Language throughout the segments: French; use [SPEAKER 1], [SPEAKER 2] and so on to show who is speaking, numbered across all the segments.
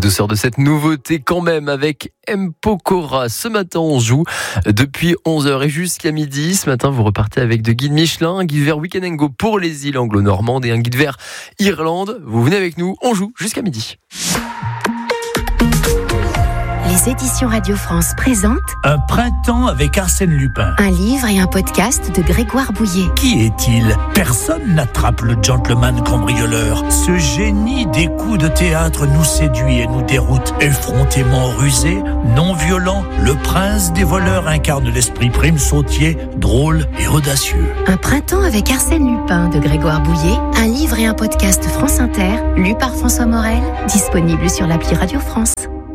[SPEAKER 1] douceur de cette nouveauté quand même avec M. Pokora. Ce matin, on joue depuis 11h et jusqu'à midi. Ce matin, vous repartez avec deux guides Michelin, un guide vert Weekend & Go pour les îles anglo-normandes et un guide vert Irlande. Vous venez avec nous, on joue jusqu'à midi.
[SPEAKER 2] Les éditions Radio France présentent
[SPEAKER 3] Un printemps avec Arsène Lupin.
[SPEAKER 2] un livre et un podcast de Grégoire Bouillet.
[SPEAKER 3] Qui est-il ? Personne n'attrape le gentleman cambrioleur. Ce génie des coups de théâtre nous séduit et nous déroute. Effrontément rusé, non violent, le prince des voleurs incarne l'esprit prime sautier, drôle et audacieux.
[SPEAKER 2] Un printemps avec Arsène Lupin de Grégoire Bouillet, un livre et un podcast France Inter, lu par François Morel, disponible sur l'appli Radio France.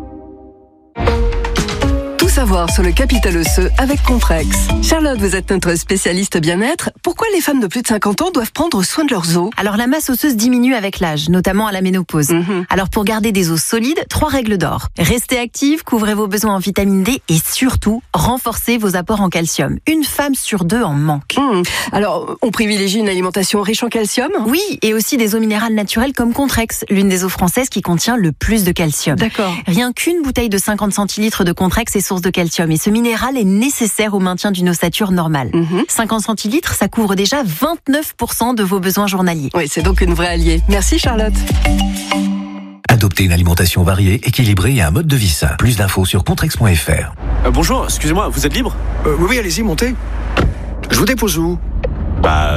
[SPEAKER 4] Tout savoir sur le capital osseux avec Comprex. Charlotte, vous êtes notre spécialiste bien-être. Pourquoi les femmes de plus de 50 ans doivent prendre soin de leurs os ?
[SPEAKER 5] Alors la masse osseuse diminue avec l'âge, notamment à la ménopause. Alors pour garder des os solides, 3 règles d'or. Restez active, couvrez vos besoins en vitamine D et surtout, renforcez vos apports en calcium. Une femme sur 2 en manque.
[SPEAKER 4] Alors, on privilégie une alimentation riche en calcium ?
[SPEAKER 5] Oui, et aussi des eaux minérales naturelles comme Contrex, l'une des eaux françaises qui contient le plus de calcium.
[SPEAKER 4] D'accord.
[SPEAKER 5] Rien qu'une bouteille de 50 centilitres de Contrex est source de calcium et ce minéral est nécessaire au maintien d'une ossature normale. 50 centilitres, ça couvre déjà 29% de vos besoins journaliers.
[SPEAKER 4] Oui, c'est donc une vraie alliée. Merci Charlotte.
[SPEAKER 6] Adoptez une alimentation variée, équilibrée et un mode de vie sain. Plus d'infos sur contrex.fr.
[SPEAKER 7] Bonjour, excusez-moi, vous êtes libre ?
[SPEAKER 8] Oui, allez-y, montez. Je vous dépose où ?
[SPEAKER 7] Devinez ?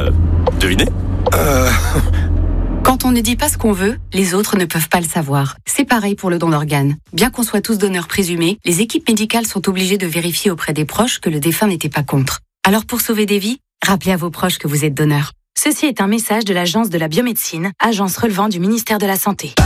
[SPEAKER 9] Quand on ne dit pas ce qu'on veut, les autres ne peuvent pas le savoir. C'est pareil pour le don d'organes. Bien qu'on soit tous donneurs présumés, les équipes médicales sont obligées de vérifier auprès des proches que le défunt n'était pas contre. Alors pour sauver des vies, rappelez à vos proches que vous êtes donneur. Ceci est un message de l'Agence de la biomédecine, agence relevant du ministère de la Santé.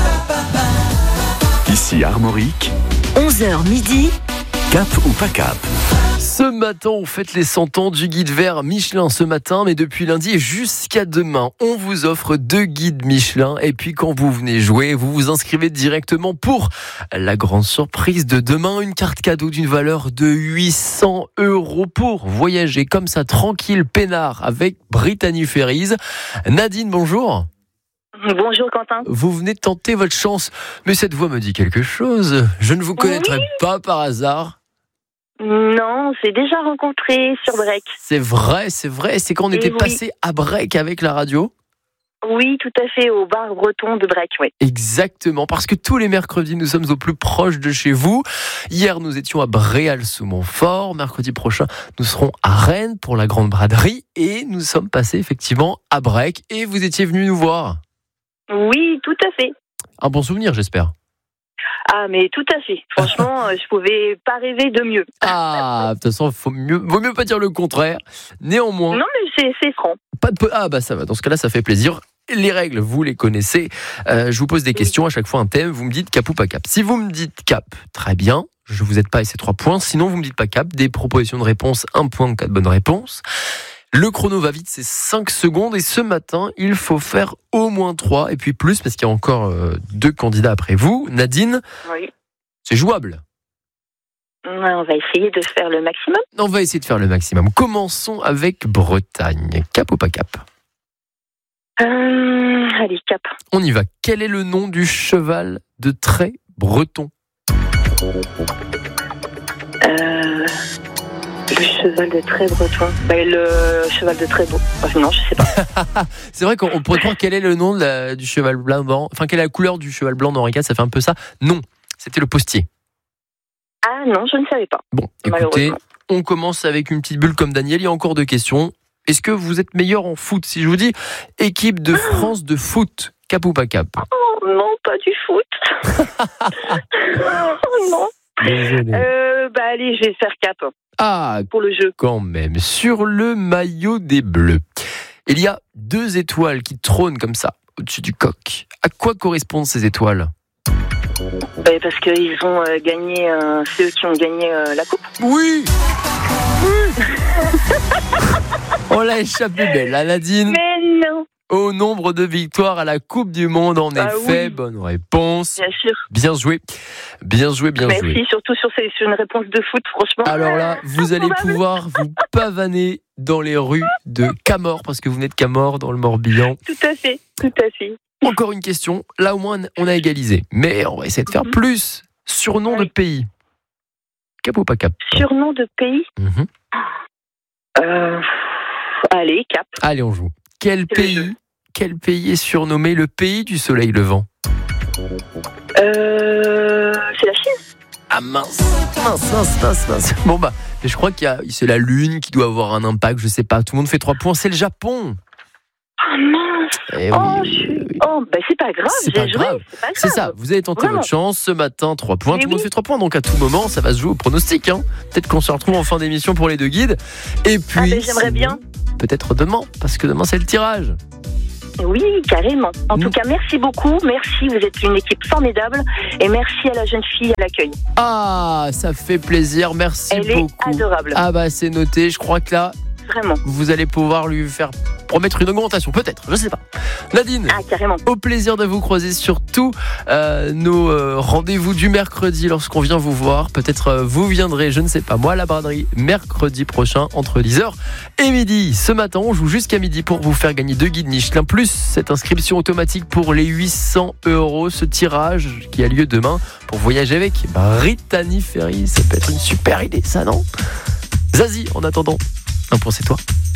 [SPEAKER 10] Ici Armorique,
[SPEAKER 2] 11h midi,
[SPEAKER 10] cap ou pas cap ?
[SPEAKER 1] Ce matin, on fête les 100 ans du guide vert Michelin ce matin, mais depuis lundi et jusqu'à demain, on vous offre 2 guides Michelin. Et puis quand vous venez jouer, vous vous inscrivez directement pour la grande surprise de demain, une carte cadeau d'une valeur de 800 € pour voyager comme ça, tranquille, peinard, avec Brittany Ferries. Nadine, bonjour.
[SPEAKER 11] Bonjour Quentin.
[SPEAKER 1] Vous venez de tenter votre chance, mais cette voix me dit quelque chose. Je ne vous connaîtrais pas par hasard.
[SPEAKER 11] Non, on s'est déjà rencontrés sur Break.
[SPEAKER 1] C'est vrai. C'est quand on était passé à Break avec la radio.
[SPEAKER 11] Oui, tout à fait, au bar breton de Break, oui.
[SPEAKER 1] Exactement, parce que tous les mercredis, nous sommes au plus proche de chez vous. Hier, nous étions à Bréal-sous-Montfort. Mercredi prochain, nous serons à Rennes pour la grande braderie. Et nous sommes passés effectivement à Break. Et vous étiez venus nous voir.
[SPEAKER 11] Oui, tout à fait.
[SPEAKER 1] Un bon souvenir, j'espère.
[SPEAKER 11] Ah, mais tout à fait. Franchement, je pouvais pas rêver de mieux.
[SPEAKER 1] Ah, de toute façon, vaut mieux pas dire le contraire. Néanmoins.
[SPEAKER 11] Non, mais c'est franc.
[SPEAKER 1] Ça va. Dans ce cas-là, ça fait plaisir. Les règles, vous les connaissez. Je vous pose des questions, à chaque fois un thème. Vous me dites cap ou pas cap. Si vous me dites cap, très bien. Je vous aide pas et c'est 3 points. Sinon, vous me dites pas cap. Des propositions de réponse, 1 point en cas de bonne réponse. Le chrono va vite, c'est 5 secondes. Et ce matin, il faut faire au moins 3 et puis plus, parce qu'il y a encore 2 candidats après vous. Nadine,
[SPEAKER 11] oui.
[SPEAKER 1] C'est jouable.
[SPEAKER 11] On va essayer de faire le maximum.
[SPEAKER 1] On va essayer de faire le maximum. Commençons avec Bretagne. Cap ou pas cap ?
[SPEAKER 11] Allez, cap.
[SPEAKER 1] On y va. Quel est le nom du cheval de trait breton ?
[SPEAKER 11] Le cheval de trait breton. Le cheval de trait breton. Non, je sais pas.
[SPEAKER 1] C'est vrai qu'on pourrait croire quel est le nom du cheval blanc. Enfin, quelle est la couleur du cheval blanc d'Henri IV, ça fait un peu ça. Non, c'était le postier.
[SPEAKER 11] Ah non, je ne savais pas.
[SPEAKER 1] Bon, écoutez, on commence avec une petite bulle comme Daniel. Il y a encore 2 questions. Est-ce que vous êtes meilleur en foot ? Si je vous dis équipe de France de foot, cap ou pas cap ?
[SPEAKER 11] Oh non, pas du foot. Oh non.
[SPEAKER 1] Désolé.
[SPEAKER 11] Allez, je vais faire cap.
[SPEAKER 1] Ah,
[SPEAKER 11] pour le jeu.
[SPEAKER 1] Quand même. Sur le maillot des Bleus, il y a 2 étoiles qui trônent comme ça, au-dessus du coq. À quoi correspondent ces étoiles ?
[SPEAKER 11] Parce qu'ils ont gagné, c'est eux qui ont gagné la coupe.
[SPEAKER 1] Oui. On l'a échappé belle, hein, Nadine ?
[SPEAKER 11] Mais non.
[SPEAKER 1] Au nombre de victoires à la Coupe du Monde, en effet, oui. Bonne réponse.
[SPEAKER 11] Bien sûr.
[SPEAKER 1] Bien joué.
[SPEAKER 11] Merci, surtout sur une réponse de foot, franchement.
[SPEAKER 1] Alors là, vous allez pouvoir vous pavaner dans les rues de Camors, parce que vous venez de Camors, dans le Morbihan.
[SPEAKER 11] Tout à fait.
[SPEAKER 1] Encore une question. Là, au moins, on a égalisé. Mais on va essayer de faire plus. Surnom de pays. Cap ou pas cap?
[SPEAKER 11] Surnom de pays. Allez, cap.
[SPEAKER 1] Allez, on joue. Quel pays est surnommé le pays du soleil levant?
[SPEAKER 11] C'est la Chine.
[SPEAKER 1] Ah mince. Bon bah, je crois c'est la Lune qui doit avoir un impact, je sais pas. Tout le monde fait 3 points, c'est le Japon.
[SPEAKER 11] Ah mince. C'est pas grave,
[SPEAKER 1] c'est pas grave. C'est ça, vous avez tenté votre chance ce matin, 3 points, tout le monde fait 3 points, donc à tout moment, ça va se jouer au pronostic. Peut-être qu'on se retrouve en fin d'émission pour les 2 guides. Et puis,
[SPEAKER 11] j'aimerais bien.
[SPEAKER 1] Peut-être demain, parce que demain c'est le tirage.
[SPEAKER 11] Oui, carrément. En tout cas, merci beaucoup. Merci, vous êtes une équipe formidable. Et merci à la jeune fille à l'accueil.
[SPEAKER 1] Ah, ça fait plaisir. Merci beaucoup.
[SPEAKER 11] Elle est adorable.
[SPEAKER 1] Ah bah, c'est noté. Je crois que là,
[SPEAKER 11] vraiment,
[SPEAKER 1] vous allez pouvoir lui faire promettre une augmentation. Peut-être, je sais pas. Nadine,
[SPEAKER 11] carrément.
[SPEAKER 1] Au plaisir de vous croiser sur tous nos rendez-vous du mercredi lorsqu'on vient vous voir. Peut-être vous viendrez, je ne sais pas, moi à la braderie, mercredi prochain entre 10h et midi. Ce matin, on joue jusqu'à midi pour vous faire gagner 2 guides Michelin, plus cette inscription automatique pour les 800 €. Ce tirage qui a lieu demain pour voyager avec Brittany Ferries. Ça peut être une super idée, ça, non? Zazie, en attendant, un point c'est toi.